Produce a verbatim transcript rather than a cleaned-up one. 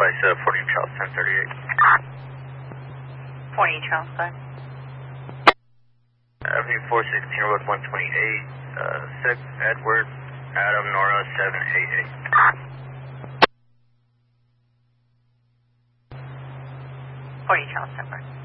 advise uh, fourteen Charles ten thirty-eight. fourteen Charles, go ahead. Avenue four sixteen, Road one twenty-eight, uh, six, Edward, Adam, Nora, seven eight eight. fourteen Charles, ten,